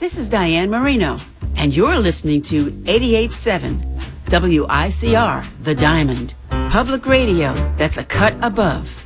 this is Diane Marino, and you're listening to 88.7 WICR, The Diamond. Public radio that's a cut above.